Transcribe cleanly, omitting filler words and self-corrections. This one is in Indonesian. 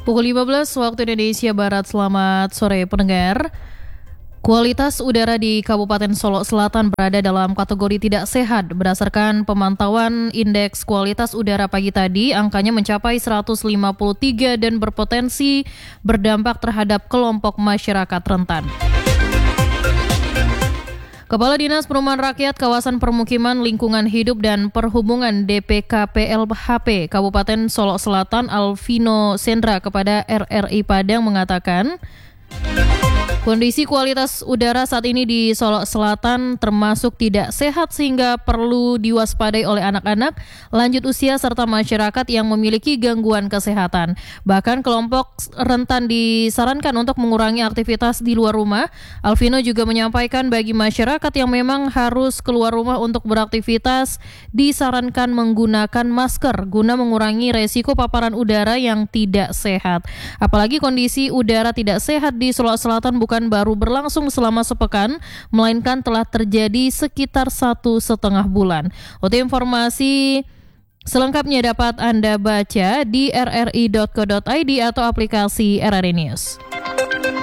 Pukul 15 waktu Indonesia Barat. Selamat sore pendengar. Kualitas udara di Kabupaten Solok Selatan berada dalam kategori tidak sehat. Berdasarkan pemantauan indeks kualitas udara pagi tadi, angkanya mencapai 153 dan berpotensi berdampak terhadap kelompok masyarakat rentan. Kepala Dinas Perumahan Rakyat Kawasan Permukiman Lingkungan Hidup dan Perhubungan DPKPLHP Kabupaten Solok Selatan Alvino Sendra kepada RRI Padang mengatakan, kondisi kualitas udara saat ini di Solok Selatan termasuk tidak sehat sehingga perlu diwaspadai oleh anak-anak, lanjut usia serta masyarakat yang memiliki gangguan kesehatan. Bahkan kelompok rentan disarankan untuk mengurangi aktivitas di luar rumah. Alvino juga menyampaikan bagi masyarakat yang memang harus keluar rumah untuk beraktivitas disarankan menggunakan masker guna mengurangi resiko paparan udara yang tidak sehat. Apalagi kondisi udara tidak sehat di Solok Selatan bukan baru berlangsung selama sepekan, melainkan telah terjadi sekitar 1,5 bulan. Untuk informasi selengkapnya dapat Anda baca di rri.co.id atau aplikasi RRI News.